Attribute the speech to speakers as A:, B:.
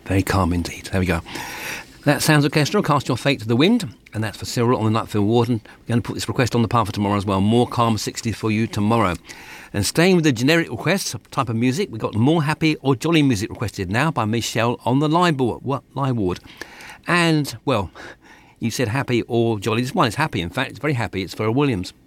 A: Very calm indeed. There we go. That sounds orchestral. Cast Your Fate to the Wind. And that's for Cyril on the Nutfield Warden. We're going to put this request on the pile for tomorrow as well. More calm 60s for you tomorrow. And staying with the generic requests type of music, we've got more happy or jolly music requested now by Michelle on the live ward. And, well, you said happy or jolly. This one is happy, in fact. It's very happy. It's Pharrell Williams.